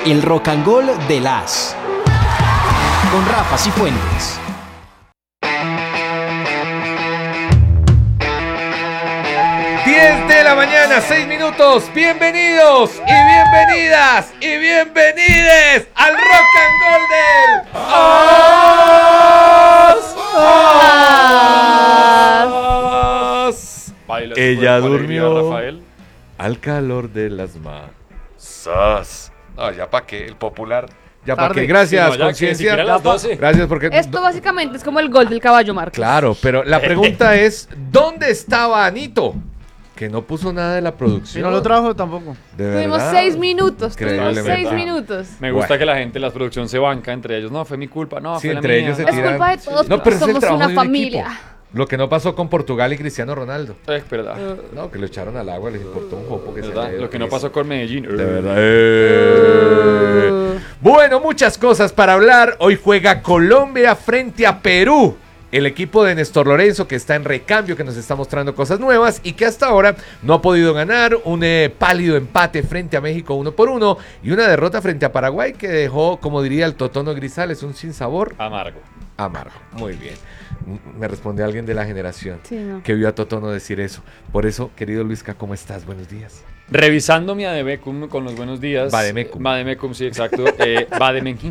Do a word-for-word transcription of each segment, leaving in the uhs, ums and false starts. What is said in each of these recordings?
El Rock and Roll de las con Rafa Cifuentes. diez de la mañana, seis minutos. Bienvenidos y bienvenidas y bienvenides al Rock and Roll del Os. Os. Ella durmió al calor de las masas. No, ya pa' qué, el popular. Ya para qué, gracias, sí, no, conciencia. Gracias porque esto básicamente es como el gol del caballo Márquez. Claro, pero la pregunta es, ¿dónde estaba Anito? Que no puso nada de la producción. Y no lo trajo tampoco. De tuvimos verdad. seis minutos, tuvimos seis minutos. Me gusta bueno. que la gente, la producción se banca entre ellos. No, fue mi culpa, no, sí, fue entre la ellos mía. se tiran. Es culpa de todos, no, pero somos una familia. Un Lo que no pasó con Portugal y Cristiano Ronaldo. Es verdad. No, que lo echaron al agua, les importó un poco que ¿verdad? se Lo que no pasó con Medellín. De verdad. Eh. Bueno, muchas cosas para hablar. Hoy juega Colombia frente a Perú. El equipo de Néstor Lorenzo, que está en recambio, que nos está mostrando cosas nuevas y que hasta ahora no ha podido ganar. Un eh, pálido empate frente a México uno por uno y una derrota frente a Paraguay que dejó, como diría el Totono Grisales, un sinsabor amargo. Amargo, muy bien. Me responde alguien de la generación sí, no. que vio a Totono decir eso. Por eso, querido Luisca, ¿cómo estás? Buenos días. Revisando mi Ademecum con los buenos días. Vademecum. Vademecum, sí, exacto. eh, Vademecum.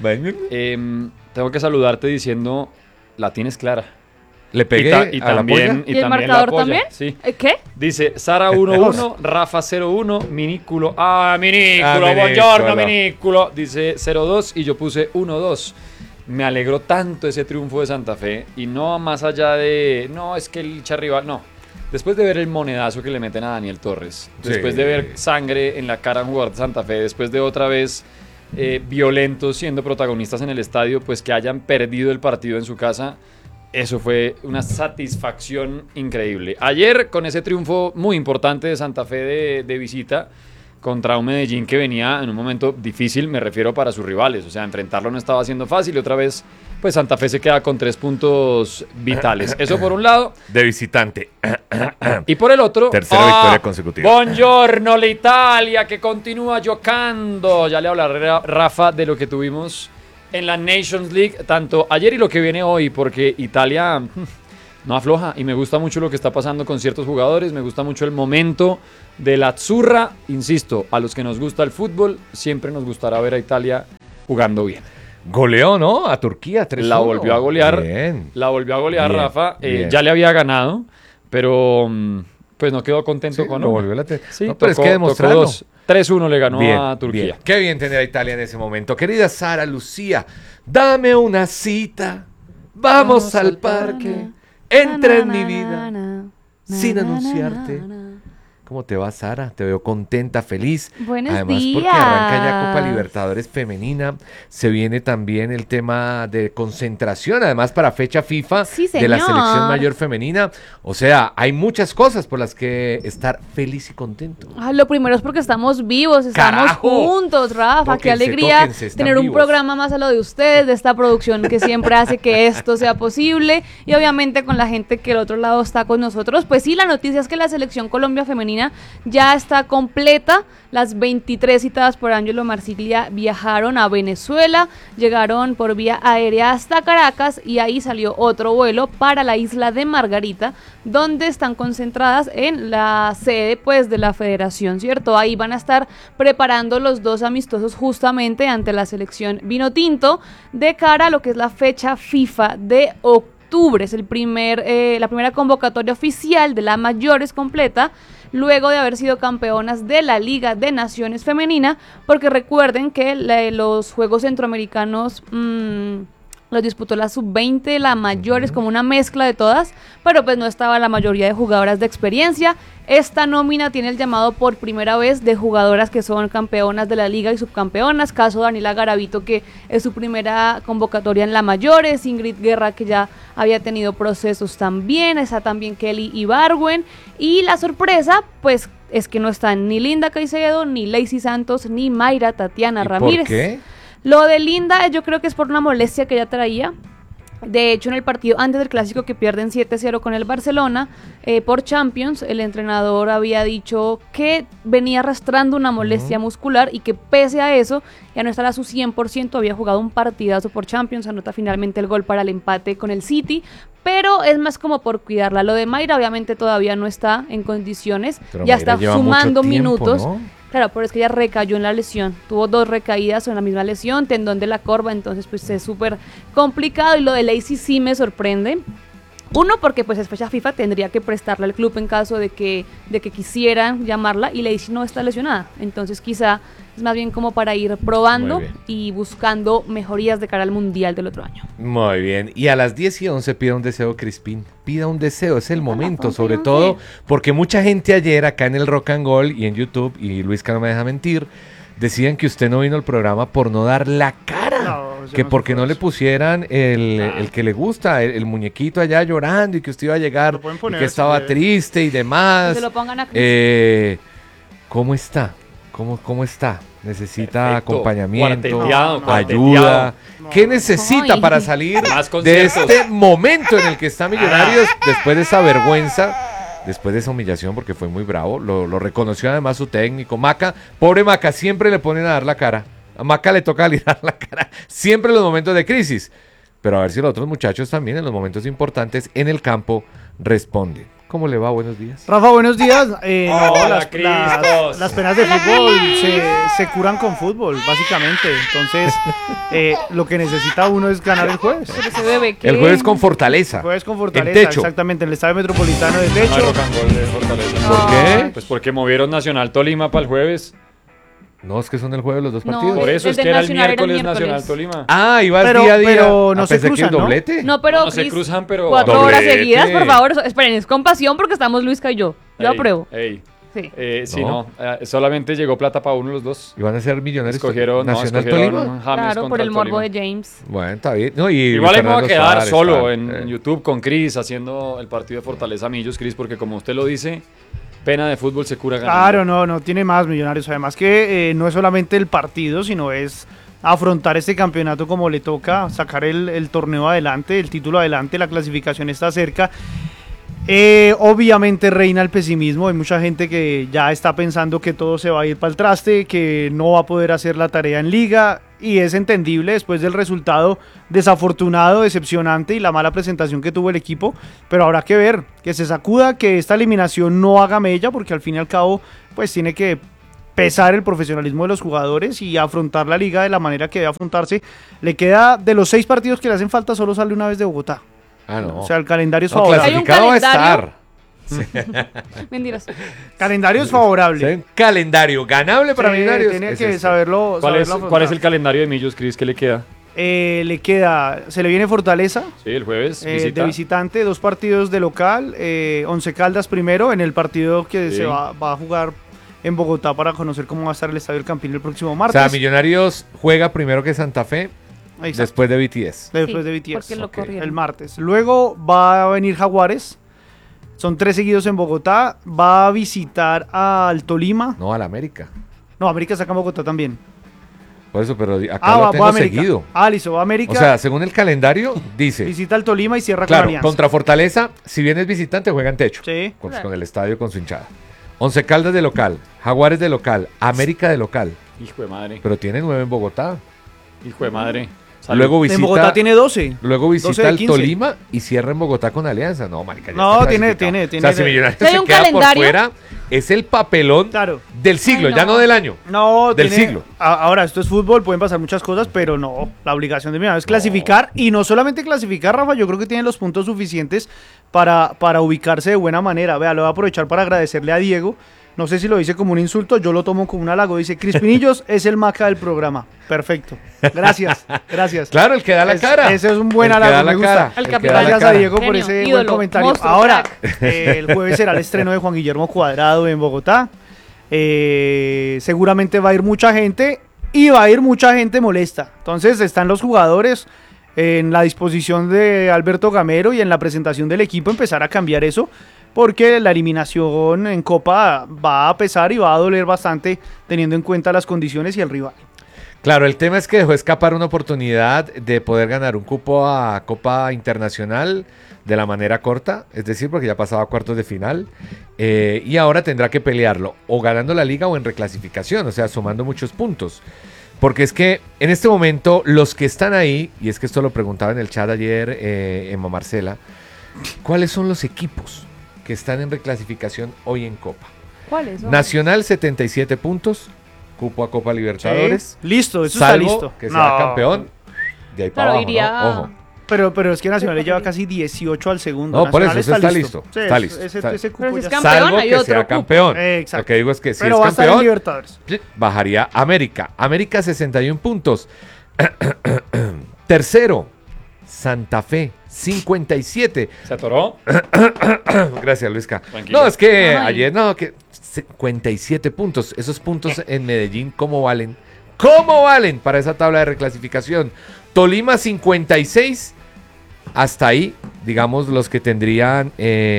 eh, tengo que saludarte diciendo... La tienes clara. Le pegué y, ta, y a también, la polla. ¿Y, ¿Y el marcador también? Sí. ¿Qué? Dice Sara uno uno, Rafa cero uno, Minículo. Ah, Minículo, ah, buongiorno, Minículo. Dice cero dos y yo puse uno dos. Me alegró tanto ese triunfo de Santa Fe. Y no más allá de... No, es que el rival... No. Después de ver el monedazo que le meten a Daniel Torres. Después sí. de ver sangre en la cara a un jugador de Santa Fe. Después de otra vez... Eh, violentos siendo protagonistas en el estadio, pues que hayan perdido el partido en su casa, eso fue una satisfacción increíble. Ayer con ese triunfo muy importante de Santa Fe de, de visita contra un Medellín que venía en un momento difícil, me refiero para sus rivales, o sea, enfrentarlo no estaba siendo fácil y otra vez pues Santa Fe se queda con tres puntos vitales. Eso por un lado. De visitante. Y por el otro... Tercera ah, victoria consecutiva. Buongiorno, la Italia, que continúa giocando. Ya le hablaré a Rafa de lo que tuvimos en la Nations League, tanto ayer y lo que viene hoy, porque Italia no afloja. Y me gusta mucho lo que está pasando con ciertos jugadores. Me gusta mucho el momento de la Azzurra. Insisto, a los que nos gusta el fútbol, siempre nos gustará ver a Italia jugando bien. Goleó, ¿no? A Turquía tres uno. La volvió a golear. Bien. La volvió a golear, bien, Rafa. Eh, bien. Ya le había ganado, pero pues no quedó contento sí, con lo volvió a la te... sí, no, pero tocó, es que demostrarlo. tres uno le ganó bien, a Turquía. Bien. Qué bien tener a Italia en ese momento. Querida Sara Lucía, dame una cita. Vamos, Vamos al, al parque. parque. Entra en mi vida na, na, sin na, anunciarte. Na, na, na. ¿Cómo te va, Sara? Te veo contenta, feliz. Buenos Además, días. porque arranca ya Copa Libertadores femenina. Se viene también el tema de concentración, además para fecha FIFA sí, de la selección mayor femenina. O sea, hay muchas cosas por las que estar feliz y contento. Ah, lo primero es porque estamos vivos, estamos ¡Carajo! juntos, Rafa. Tóquense, qué alegría tóquense, tener un vivos. programa más a lo de ustedes, de esta producción que siempre hace que esto sea posible. Y obviamente con la gente que al otro lado está con nosotros. Pues sí, la noticia es que la selección Colombia femenina ya está completa. Las veintitrés citadas por Ángelo Marsiglia viajaron a Venezuela, llegaron por vía aérea hasta Caracas y ahí salió otro vuelo para la isla de Margarita, donde están concentradas en la sede pues de la federación, ¿cierto? Ahí van a estar preparando los dos amistosos justamente ante la selección Vinotinto de cara a lo que es la fecha FIFA de octubre. Es el primer, eh, la primera convocatoria oficial de la mayores completa, luego de haber sido campeonas de la Liga de Naciones Femenina, porque recuerden que la, los Juegos Centroamericanos mmm, los disputó la sub veinte, la mayor, es como una mezcla de todas, pero pues no estaba la mayoría de jugadoras de experiencia. Esta nómina tiene el llamado por primera vez de jugadoras que son campeonas de la liga y subcampeonas, caso Daniela Garavito, que es su primera convocatoria en la mayores, Ingrid Guerra, que ya había tenido procesos también, está también Kelly Ibargüen, y la sorpresa, pues, es que no están ni Linda Caicedo, ni Lacey Santos, ni Mayra Tatiana ¿Y Ramírez. por qué? Lo de Linda yo creo que es por una molestia que ella traía. De hecho, en el partido antes del Clásico que pierden siete cero con el Barcelona, eh, por Champions, el entrenador había dicho que venía arrastrando una molestia uh-huh. muscular y que pese a eso, ya no estará a su cien por ciento, había jugado un partidazo por Champions, anota finalmente el gol para el empate con el City, pero es más como por cuidarla. Lo de Mayra obviamente todavía no está en condiciones, pero ya Mayra está sumando tiempo, minutos. ¿no? Claro, pero es que ella recayó en la lesión, tuvo dos recaídas en la misma lesión, tendón de la corva, entonces pues es súper complicado y lo de Lacey sí me sorprende. Uno, porque pues es fecha FIFA, tendría que prestarla al club en caso de que, de que quisieran llamarla y Lacey no está lesionada, entonces quizá es más bien como para ir probando y buscando mejorías de cara al Mundial del otro año. Muy bien, y a las diez y once pida un deseo, Crispín, pida un deseo, es el momento, sobre todo porque mucha gente ayer acá en el Rock and Gold y en YouTube, y Luisca no me deja mentir, decían que usted no vino al programa por no dar la cara, no, que no porque no le pusieran el, ah. el que le gusta, el, el muñequito allá llorando y que usted iba a llegar y que estaba así, triste y demás. Que se lo pongan a eh, ¿Cómo está? ¿Cómo, ¿Cómo está? ¿Necesita Perfecto. acompañamiento, no, no, ayuda? No. ¿Qué necesita Ay. para salir de este momento en el que está Millonarios después de esa vergüenza? Después de esa humillación, porque fue muy bravo, lo, lo reconoció además su técnico, Maca, pobre Maca, siempre le ponen a dar la cara, a Maca le toca dar la cara, siempre en los momentos de crisis, pero a ver si los otros muchachos también en los momentos importantes en el campo responden. ¿Cómo le va? Buenos días. Rafa, buenos días. Eh, Hola, no, las, las, las penas de fútbol se, se curan con fútbol, básicamente. Entonces, eh, lo que necesita uno es ganar el jueves. Pero se debe que... El jueves con Fortaleza. El jueves con Fortaleza, en Techo. Exactamente, en el Estadio Metropolitano de Techo. No, de Fortaleza. ¿Por qué? Pues porque movieron Nacional Tolima para el jueves. No, es que son el jueves los dos no, partidos. Por eso el es que era el Nacional miércoles, era el Nacional Tolima. Ah, ibas pero, día a día. Pero no ah, se pensé cruzan, que el doblete. No, pero no, no se Chris, cruzan, pero... cuatro doblete. horas seguidas, por favor. Esperen, es con pasión porque estamos Luisca y yo. Yo ey, apruebo. Ey. Sí, eh, sí no, no eh, solamente llegó plata para uno de los dos. ¿Y van a ser millonarios? Escogieron, Nacional no, escogieron Tolima. James claro, por el morbo Tolima. de James. Bueno, está bien. No, y Igual ahí me voy a quedar Suárez, solo tal, en, eh. en YouTube con Cris haciendo el partido de Fortaleza Millos, Cris, porque como usted lo dice, pena de fútbol se cura ganando. Claro, no, no tiene más Millonarios. Además que eh, no es solamente el partido, sino es afrontar este campeonato como le toca, sacar el, el torneo adelante, el título adelante, la clasificación está cerca. Eh, obviamente reina el pesimismo, hay mucha gente que ya está pensando que todo se va a ir para el traste, que no va a poder hacer la tarea en liga, y es entendible después del resultado desafortunado, decepcionante y la mala presentación que tuvo el equipo, pero habrá que ver, que se sacuda, que esta eliminación no haga mella, porque al fin y al cabo pues tiene que pesar el profesionalismo de los jugadores y afrontar la liga de la manera que debe afrontarse. Le queda, de los seis partidos que le hacen falta, solo sale una vez de Bogotá. Ah, no. O sea, el calendario es no, favorable. clasificado va a estar. Mentiras. Calendario es favorable. Sí, calendario ganable para sí, Millonarios. Tiene es que este. saberlo. ¿Cuál, es, saberlo ¿Cuál es el calendario de Millos, Cris? ¿Qué le queda? Eh, le queda, se le viene Fortaleza. Sí, el jueves. Eh, visita. de visitante, dos partidos de local. Eh, Once Caldas primero en el partido que sí. se va, va a jugar en Bogotá para conocer cómo va a estar el Estadio del Campín el próximo martes. O sea, Millonarios juega primero que Santa Fe. Exacto. Después de B T S. Después sí, de B T S. porque lo okay. corrieron. El martes. Luego va a venir Jaguares. Son tres seguidos en Bogotá. Va a visitar al Tolima. No, al América. No, América saca en Bogotá también. Por eso, pero acá Ah, lo va, tengo va a América. seguido. Ah, listo, va a América. O sea, según el calendario, dice. Visita al Tolima y cierra Claro, con Alianza. contra Fortaleza, si bien es visitante, juega en techo. Sí. Con, Claro. con el estadio, con su hinchada. Once Caldas de local, Jaguares de local, América de local. Hijo de madre. Pero tiene nueve en Bogotá. Hijo de madre. Salud. Luego visita, En Bogotá tiene doce. luego doce visita de el quince. Tolima y cierra en Bogotá con Alianza. No, marica, ya No, está tiene- clasificado. tiene- O tiene- sea, si Millonarios ¿Hay se un queda por calendario? fuera, es el papelón Claro. del siglo, Ay, ya no. no del año. No, Del tiene- siglo. a- Ahora, esto es fútbol, pueden pasar muchas cosas, pero no, la obligación de Millonarios es clasificar, y no solamente clasificar, Rafa, yo creo que tienen los puntos suficientes para, para ubicarse de buena manera. Vea, lo voy a aprovechar para agradecerle a Diego. No sé si lo dice como un insulto, yo lo tomo como un halago. Dice, Crispinillos es el maca del programa. Perfecto. Gracias, gracias. Claro, el que da la Es- cara. Ese es un buen El que halago, da la me gusta. cara, El el capitán. que da la Gracias a cara. Diego por Genio, ese buen ídolo, comentario. monstruo, Ahora, crack. eh, el jueves será el estreno de Juan Guillermo Cuadrado en Bogotá. Eh, seguramente va a ir mucha gente y va a ir mucha gente molesta. Entonces están los jugadores en la disposición de Alberto Gamero y en la presentación del equipo empezar a cambiar eso, porque la eliminación en Copa va a pesar y va a doler bastante teniendo en cuenta las condiciones y el rival. Claro, el tema es que dejó escapar una oportunidad de poder ganar un cupo a Copa Internacional de la manera corta, es decir, porque ya pasaba a cuartos de final, eh, y ahora tendrá que pelearlo o ganando la liga o en reclasificación, o sea, sumando muchos puntos. Porque es que en este momento los que están ahí, y es que esto lo preguntaba en el chat ayer eh, Emma Marcela, ¿cuáles son los equipos que están en reclasificación hoy en Copa? ¿Cuáles son? Nacional, setenta y siete puntos, cupo a Copa Libertadores. Sí, listo, eso Salvo está listo. que sea No. campeón, de ahí para Claro, abajo, iría- ¿no? Ojo. Pero, pero es que Nacional lleva casi dieciocho al segundo. No, por eso, Nacional eso está listo, Sí, está ese- listo, Ese, está- ese cupo Pero si ya es está. campeón, Salvo hay que otro sea cupo. campeón. Eh, exacto. Lo que digo es que si Pero es va a estar en campeón, Libertadores. bajaría América. América sesenta y uno puntos. Tercero, Santa Fe, cincuenta y siete. ¿Se atoró? Gracias, Luisca. Tranquilo. No, es que Ay. ayer, no, que cincuenta y siete puntos. Esos puntos en Medellín, ¿cómo valen? ¿Cómo valen para esa tabla de reclasificación? Tolima, cincuenta y seis. Hasta ahí, digamos, los que tendrían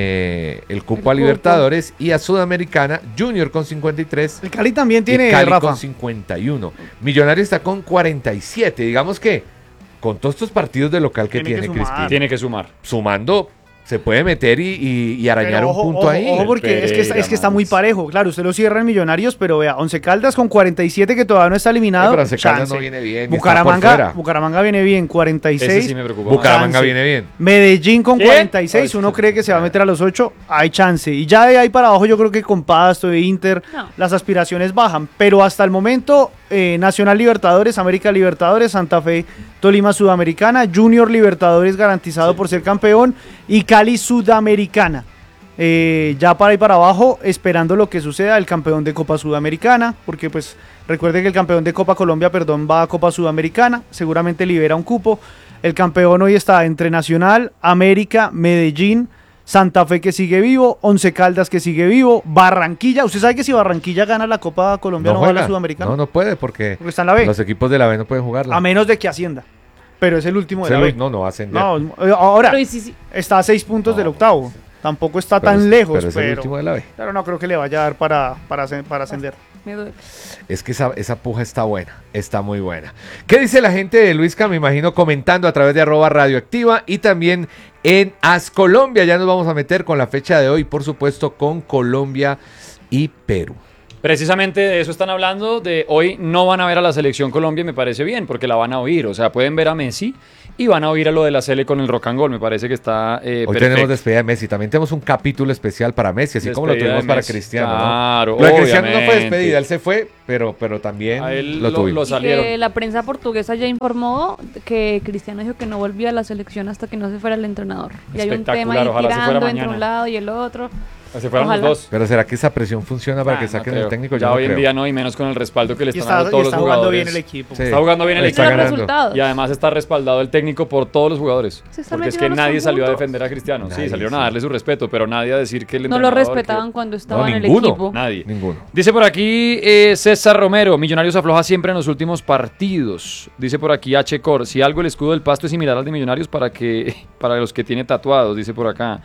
eh, el cupo El a cupo. Libertadores y a Sudamericana. Junior con cincuenta y tres. El Cali también tiene, y Cali Rafa. con cincuenta y uno. Millonario está con cuarenta y siete. Digamos que con todos estos partidos de local que Tiene que tiene, sumar. Crispín, Tiene que sumar. sumando, se puede meter y, y- y arañar Pero un ojo, punto ojo, ahí. ojo, porque es que, está, es que está muy Pereira, parejo. Claro, usted lo cierra en Millonarios, pero vea, Once Caldas con cuarenta y siete que todavía no está eliminado. Eh, pero Once Caldas chance. no viene bien, y está por Bucaramanga, fuera. Bucaramanga viene bien, cuarenta y seis. Ese sí me preocupa. Bucaramanga chance. viene bien. Medellín con ¿Qué? cuarenta y seis, Ay, uno sí. cree que se va a meter a los ocho, hay chance. Y ya de ahí para abajo yo creo que con Pasto e Inter No. las aspiraciones bajan. Pero hasta el momento, eh, Nacional Libertadores, América Libertadores, Santa Fe, Tolima Sudamericana, Junior Libertadores garantizado por ser campeón y Cali Sudamericana. Eh, ya para ahí para abajo, esperando lo que suceda, el campeón de Copa Sudamericana, porque pues recuerde que el campeón de Copa Colombia, perdón, va a Copa Sudamericana, seguramente libera un cupo. El campeón hoy está entre Nacional, América, Medellín, Santa Fe que sigue vivo, Once Caldas que sigue vivo, Barranquilla. ¿Usted sabe que si Barranquilla gana la Copa Colombia no, va a la juega. Sudamericana? No, no puede porque Porque está en la B, los equipos de la B no pueden jugarla. a menos de que ascienda. Pero es el último de Se la lo- B. no, no va a ascender. No, eh, ahora Pero y si- si- está a seis puntos No, del octavo. Tampoco está Pero tan es- lejos, Pero es el pero, último de la B. pero no creo que le vaya a dar para, para, ascen- para ascender. me duele. Es que esa, esa puja está buena, está muy buena. ¿Qué dice la gente de Luisca? Me imagino comentando a través de arroba radioactiva y también en As Colombia. Ya nos vamos a meter con la fecha de hoy, por supuesto, con Colombia y Perú. Precisamente de eso están hablando, de hoy no van a ver a la selección Colombia y me parece bien, porque la van a oír, o sea, pueden ver a Messi y van a oír a lo de la Sele con el rock and roll, me parece que está eh, Hoy perfecto. tenemos despedida de Messi. También tenemos un capítulo especial para Messi, así como lo Despedida tuvimos de para Messi. Cristiano. ¿no? Claro, Lo de Cristiano no fue obviamente. despedida, él se fue, pero, pero también A él lo lo- tuvimos. lo Y salieron. que la prensa portuguesa ya informó que Cristiano dijo que no volvía a la selección hasta que no se fuera el entrenador. Y hay un tema ahí Espectacular, ojalá se fuera tirando entre mañana. un lado y el otro. Se fueron los Ojalá. dos. Pero ¿será que esa presión funciona para Ah, que no saquen creo. el técnico? Yo Ya no hoy en creo. día no, y menos con el respaldo que le Y están está, dando y todos está los jugando jugadores. bien el equipo. Sí. Está jugando bien el Está equipo. Los ganando. resultados. Y además está respaldado el técnico por todos los jugadores. Se está Porque es que metiendo los nadie salió a conjuntos. defender a Cristiano. Nadie, sí, salieron sí. a darle su respeto, pero nadie a decir que el No lo entrenador, respetaban que- cuando estaba en el ninguno. equipo. Nadie. Ninguno. Dice por aquí eh, César Romero, Millonarios afloja siempre en los últimos partidos. Dice por aquí H. Cor, si algo el escudo del Pasto es similar al de Millonarios para que para los que tiene tatuados, dice por acá.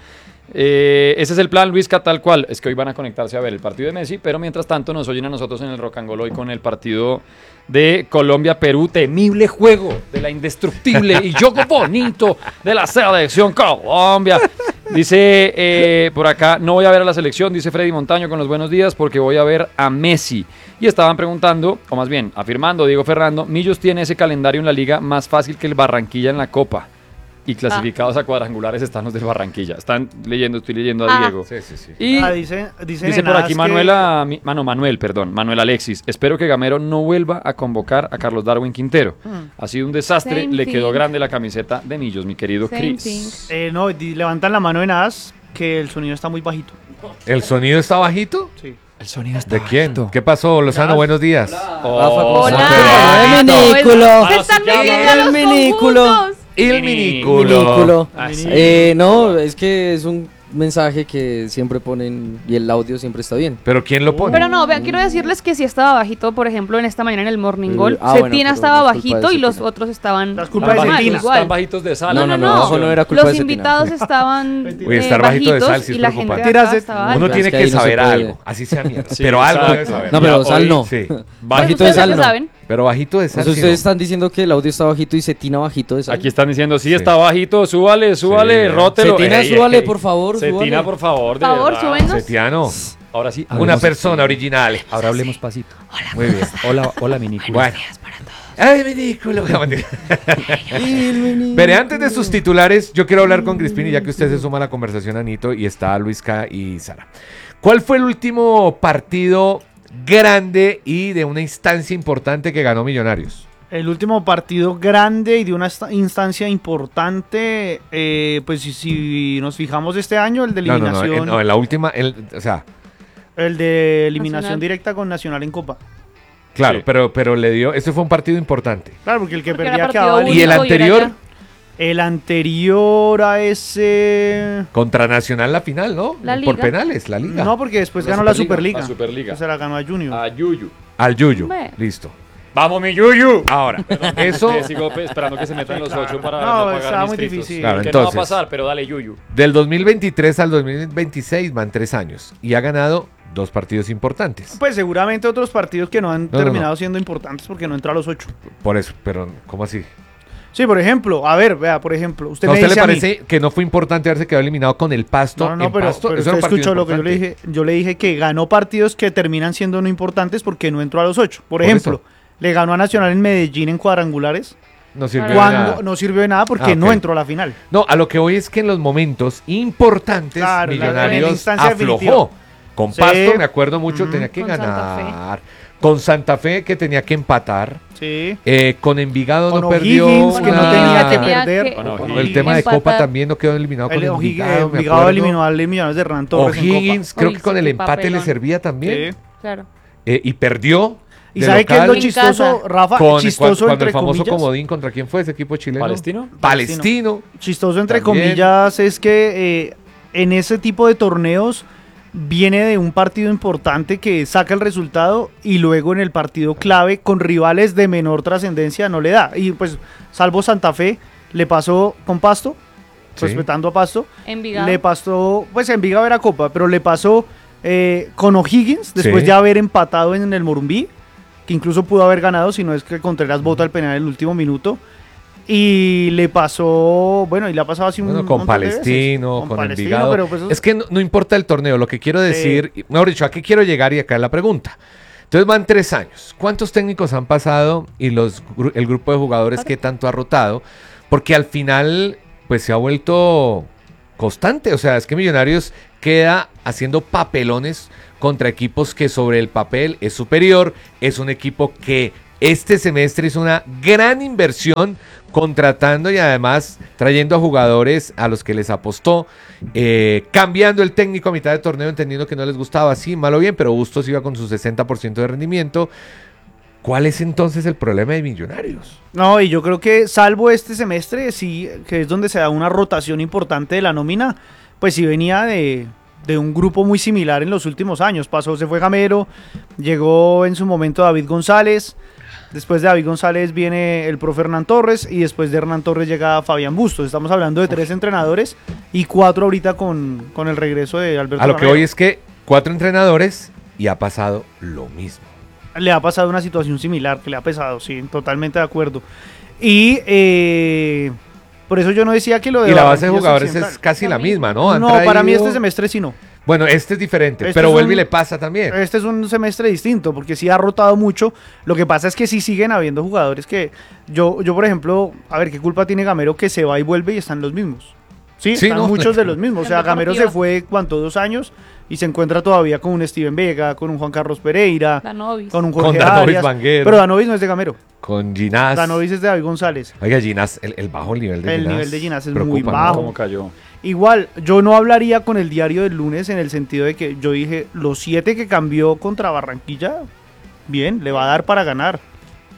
Eh, ese es el plan, Luisca, tal cual. Es que hoy van a conectarse a ver el partido de Messi, pero mientras tanto nos oyen a nosotros en el Rock and Roll hoy con el partido de Colombia-Perú. Temible juego de la indestructible y juego bonito de la selección Colombia. Dice eh, por acá, no voy a ver a la selección, dice Freddy Montaño con los buenos días, porque voy a ver a Messi. Y estaban preguntando, o más bien afirmando, Diego Ferrando, Millos tiene ese calendario en la liga más fácil que el Barranquilla en la Copa. Y clasificados a cuadrangulares están los del Barranquilla. Están leyendo, estoy leyendo a Ah. Diego. Sí, sí, sí. Y Ah, dice, dice, dice por Nenas aquí que- Manuela, mi- mano, Manuel, perdón, Manuel Alexis. Espero que Gamero no vuelva a convocar a Carlos Darwin Quintero. Ha sido un desastre, Same le quedó thing. grande la camiseta de Millos, mi querido Same Chris. thing. Eh, no, di- levantan la mano en As que el sonido está muy bajito. ¿El sonido está bajito? Sí. El sonido está ¿De quién? bajito. ¿Qué pasó, Lozano? Nada. Buenos días. Oh, Hola. Rafa, El No, minículo. es- Se están Ah, sí, metiendo a los el minículo. conjuntos. El Mini- minículo. Minículo. Ah, sí. Eh, no, es que es un mensaje que siempre ponen y el audio siempre está bien. ¿Pero quién lo pone? Pero no, vea, quiero decirles que si estaba bajito, por ejemplo, en esta mañana en el Morning Goal, Eh, ah, bueno, Cetina pero estaba no es culpa bajito de y los Cetina. otros estaban Las culpas de mal, Cetina. igual. Están bajitos de sal. No, no, no. abajo no era culpa Los de Cetina. invitados estaban Uy, eh, estar bajito de bajitos sal sí es y la gente de preocupante. acá Tiras- estaba Uno alta. Es tiene que que, ahí no se saber puede. algo, así sea mierda. Sí, pero algo exacto. debe saber. No, pero Ya sal hoy- no. Sí, Bajito de ¿Ustedes sal qué no. saben? pero bajito de sal. Entonces sí ustedes no. están diciendo que el audio está bajito y Cetina bajito de sal. Aquí están diciendo, sí, Sí. está bajito, súbale, súbale, Sí. rótelo. Cetina, Ey, súbale, ey. por favor, Cetina, súbale. por favor, de Por favor, verdad. súbenos. Setiano, Ahora sí. una Hablemos- persona original. Ahora hablemos pasito. Muy bien. Hola, hola, minículo. Bueno. Ay, ridículo. Pero antes de sus titulares, yo quiero hablar con Crispini, ya que usted se suma a la conversación, Anito, y está Luisca y Sara. ¿Cuál fue el último partido grande y de una instancia importante que ganó Millonarios? El último partido grande y de una esta- instancia importante, eh, pues si, si nos fijamos este año, el de No, no, eliminación, no, en, no, en la última, el- o sea, el de eliminación Nacional. directa con Nacional en Copa. claro, Sí. pero, pero le dio, ese fue un partido importante. Claro, porque el que Porque era perdía partido quedaba único ¿Y el era anterior? ya. El anterior a ese... Contra Nacional la final, ¿no? La Por Liga. penales, la liga. No, porque después La ganó la Superliga. Superliga. La Superliga. Se la ganó a Junior. A Yuyu. Al Yuyu. Ve. Listo. ¡Vamos, mi Yuyu! Ahora, eso Eh, sigo pe- esperando que se metan los ocho para No, no, pagar estaba mis muy tritos. difícil. Claro, que no va a entonces- pasar, pero dale Yuyu. del dos mil veintitrés al dos mil veintiséis van tres años y ha ganado dos partidos importantes. Pues seguramente otros partidos que no han no, terminado no. siendo importantes porque no entró a los ocho. Por eso, pero ¿cómo así? Sí, por ejemplo, a ver, vea, por ejemplo, usted ¿A me usted le dice a mí- parece que no fue importante haberse quedado eliminado con el Pasto No, no, no, en pero, Pasto? pero Eso usted era un partido escuchó lo que yo le importante. dije. Yo le dije que ganó partidos que terminan siendo no importantes porque no entró a los ocho. Por, Por ejemplo, eso. le ganó a Nacional en Medellín en cuadrangulares. No sirvió de Cuando nada. no sirvió de nada porque Ah, ok. no entró a la final. No, a lo que voy es que en los momentos importantes Claro, la- en la Millonarios instancia aflojó. definitiva. Con Sí. Pasto, me acuerdo mucho, Ujú. tenía que Con Santa Fe. ganar. Con Santa Fe, que tenía que empatar. Sí. Eh, con Envigado Con no perdió. O'Higgins, que no una- tenía que Tenía perder. que- Bueno, Con el tema de empatar. Copa también no quedó eliminado con El Envigado, Envigado, me Envigado acuerdo. eliminó al Millonarios de Hernán Torres en O'Higgins, Copa. creo Uy, que con sí, el qué empate le papelón. servía también. Sí. Claro. Eh, y perdió. ¿Y de sabe qué es lo local En chistoso, casa. Rafa? con, chistoso cuando, cuando entre el famoso comillas. comodín, ¿contra quién fue ese equipo chileno? ¿Palestino? Palestino. Chistoso entre También. comillas es que eh, en ese tipo de torneos viene de un partido importante que saca el resultado y luego en el partido clave con rivales de menor trascendencia no le da. Y pues salvo Santa Fe, le pasó con Pasto, Sí. respetando a Pasto, Envigado. le pasó, pues en Envigado era Copa, pero le pasó eh, con O'Higgins después Sí. de haber empatado en el Morumbí, que incluso pudo haber ganado si no es que Contreras bota el penal en el último minuto. Y le pasó, bueno, y le ha pasado así un Bueno, con montón de veces. Palestino, con, Palestino, Envigado. pero pues, Es que no, no importa el torneo, lo que quiero decir, mejor dicho, ¿a qué quiero llegar? Y acá es la pregunta. Entonces van tres años. ¿Cuántos técnicos han pasado y los gru- el grupo de jugadores que tanto ha rotado? Porque al final, pues se ha vuelto constante. O sea, es que Millonarios queda haciendo papelones contra equipos que sobre el papel es superior. Es un equipo que este semestre hizo una gran inversión contratando y además trayendo a jugadores a los que les apostó, eh, cambiando el técnico a mitad de torneo, entendiendo que no les gustaba, sí, mal o bien, pero Bustos iba con su sesenta por ciento de rendimiento. ¿Cuál es entonces el problema de Millonarios? no, y yo creo que salvo este semestre, sí, que es donde se da una rotación importante de la nómina, pues sí venía de, de un grupo muy similar en los últimos años. Pasó, se fue Gamero, llegó en su momento David González, después de David González viene el profe Hernán Torres y después de Hernán Torres llega Fabián Bustos. Estamos hablando de tres entrenadores y cuatro ahorita con, con el regreso de Alberto A lo que Gamero. voy es que cuatro entrenadores y ha pasado lo mismo. Le ha pasado una situación similar, que le ha pesado, sí, totalmente de acuerdo. Y eh, por eso yo no decía que lo de Y la base de Barranquilla jugadores Occidental. es casi Lo la mismo. misma, ¿no? Han No, para mí traído- este semestre sí no. Bueno, este es diferente, Este pero es vuelve un- y le pasa también. Este es un semestre distinto, porque sí ha rotado mucho. Lo que pasa es que sí siguen habiendo jugadores que... Yo, yo por ejemplo, a ver, ¿qué culpa tiene Gamero que se va y vuelve y están los mismos? Sí, Sí, están ¿no? muchos de los mismos. O sea, En Gamero se Deportiva. fue, ¿cuánto? Dos años y se encuentra todavía con un Steven Vega, con un Juan Carlos Pereira, Danovis. con un Con Jorge Danovis Arias. Vanguero. Pero Danovis no es de Gamero. Con Ginás. Danovis es de David González. Oiga, Ginás, el, el bajo nivel de El Ginás. nivel de Ginás es preocupa, muy ¿no? bajo. ¿Cómo cayó? Igual, yo no hablaría con el diario del lunes en el sentido de que yo dije, los siete que cambió contra Barranquilla, bien, le va a dar para ganar.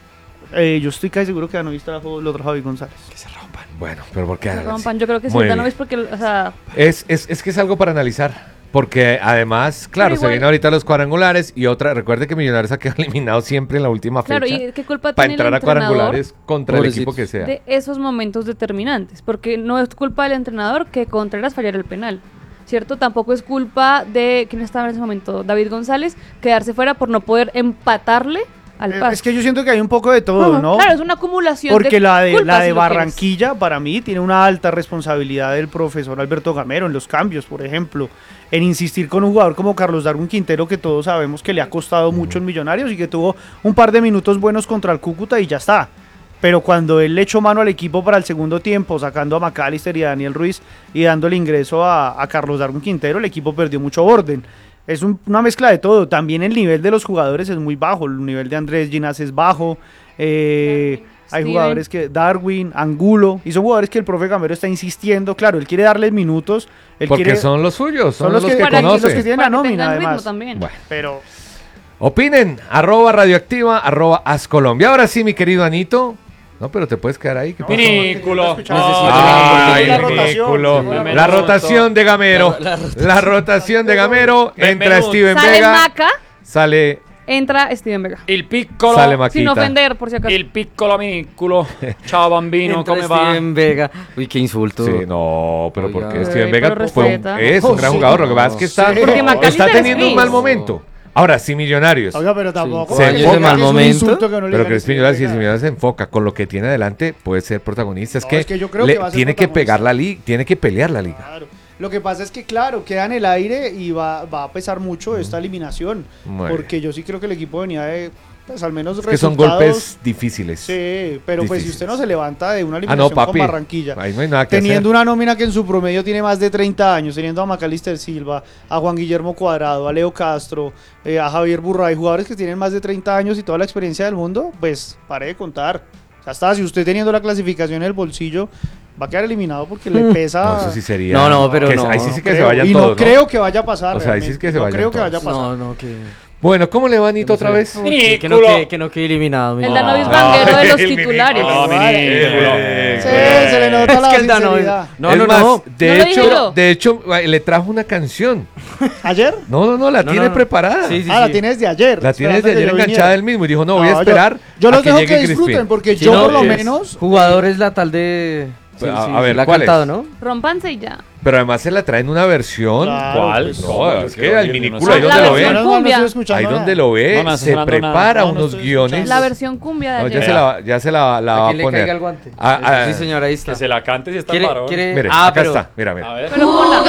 Eh, yo estoy casi seguro que Danovis trajo el otro Javi González. Que se rompan. Bueno, pero ¿por qué? Se háganse? rompan. Yo creo que sí, Muy ya no bien. ves porque, o sea, Es, es, es que es algo para analizar. Porque además, claro, Pero se igual- vienen ahorita los cuadrangulares y otra, recuerde que Millonarios ha quedado eliminado siempre en la última claro, fecha. ¿y qué culpa Para tiene entrar el a entrenador cuadrangulares contra el Pobrecitos. equipo que sea. de esos momentos determinantes? Porque no es culpa del entrenador que Contreras fallara el penal, ¿cierto? Tampoco es culpa de, ¿quién estaba en ese momento? David González, quedarse fuera por no poder empatarle al Eh, Pasto. es que yo siento que hay un poco de todo, Ajá, ¿no? Claro, es una acumulación Porque de la de, culpas, la si de lo quieres. Barranquilla, para mí, tiene una alta responsabilidad del profesor Alberto Gamero en los cambios, por ejemplo, en insistir con un jugador como Carlos Darwin Quintero, que todos sabemos que le ha costado mucho en Millonarios y que tuvo un par de minutos buenos contra el Cúcuta y ya está. Pero cuando él le echó mano al equipo para el segundo tiempo, sacando a McAllister y a Daniel Ruiz y dándole ingreso a, a Carlos Darwin Quintero, el equipo perdió mucho orden. Es un- una mezcla de todo. También el nivel de los jugadores es muy bajo. El nivel de Andrés Ginás es bajo. Eh, Darwin, hay Steven. jugadores que... Darwin, Angulo. Y son jugadores que el profe Gamero está insistiendo. Claro, él quiere darles minutos. Él Porque quiere, son los suyos, son, son los, los que, que- Para conoce. los que tienen para la que nómina, tengan ritmo además. también. Bueno. Pero... Opinen, arroba radioactiva, arroba ascolombia. Ahora sí, mi querido Anito. No, pero te puedes quedar ahí. ¿Qué pasó? Vinículo. Ay, la el rotación, vínculo. sí, la La rotación. rotación de Gamero. La- La rotación de Gamero. Entra Benvenuto. Steven Sale Vega. Maca, Sale, entra Steven Vega. Il piccolo. sale Maquita. Sin ofender, por si acaso. Il piccolo minicolo. Ciao bambino, Entra come va? Steven Vega. Uy, qué insulto. Sí, no, pero Oiga. porque Steven Ay, Vega pero fue un- respeta. es un gran Oh, sí. jugador. Lo que pasa es que está, Sí. Porque está McAllister es teniendo un Chris. mal momento. Ahora, sí, Millonarios. Oiga, pero tampoco... Se porque enfoca. es mal un momento. insulto que no le Pero digan que a Crispin Millonarios, si Steven Vega. Millonarios se enfoca con lo que tiene adelante, puede ser protagonista. Es No, que, es que yo creo le- que va a ser tiene que protagonista. pegar la liga, tiene que pelear la liga. Claro. Lo que pasa es que, claro, queda en el aire y va, va a pesar mucho esta eliminación. Muy Porque yo sí creo que el equipo venía de, pues al menos Es que son resultados. golpes difíciles. Sí, pero pues si Difíciles. usted no se levanta de una Ah, eliminación no, papi. con Barranquilla, Ahí no hay nada que teniendo hacer. una nómina que en su promedio tiene más de treinta años, teniendo a Macalister Silva, a Juan Guillermo Cuadrado, a Leo Castro, eh, a Javier Burray, jugadores que tienen más de treinta años y toda la experiencia del mundo, pues pare de contar. Ya está, si usted teniendo la clasificación en el bolsillo, va a quedar eliminado porque le pesa. No, eso sí sería. No, no, pero que- no. Ahí sí, sí que Creo, se vayan y todos. no ¿no? creo que vaya a pasar. O sea, ahí sí es que se no vayan creo que todos. vaya a pasar. No, no, que... Bueno, ¿cómo le va Anito otra vez? Que, que no quede, que no quede eliminado. El mi- Danovis No. Vanguero de los El titulares. No, Vale. vinículo. Eh, Sí, se le nota Es la que el Danovis... sinceridad. No, es no, más, no. De No lo dije hecho, yo. de hecho, le trajo una canción. ¿Ayer? No, no, no, la No, tiene no. preparada. Sí, sí, ah, la sí. tiene desde ayer. La tiene esperando desde que ayer yo enganchada viniera. él mismo y dijo, no, voy a No, yo- esperar Yo, a los que dejo llegue que disfruten Crispin. porque Sí, yo no, por lo sí. menos... Jugadores la tal de... Sí, A- sí, a ver, la ha ¿cuál es? cantado, ¿no? Rompanse y ya. Pero además se la trae en una versión. Claro, ¿Cuál? pues, No, es que al minicuro, sé. ahí La donde lo versión ve. no, no, no cumbia. estoy escuchando Ahí nada. donde lo ve, No, no está se sonando nada. prepara No, no unos estoy guiones. escuchando. La versión cumbia de No, ya ayer. se la, ya se la, la A va a quien le poner. caiga el guante. Ah, ah, sí, señor, ahí está. Que se la cante si está el ¿Quiere, varón. quiere... Mire, Ah, acá pero... está. Mira, A mira. ver. Pero ponla,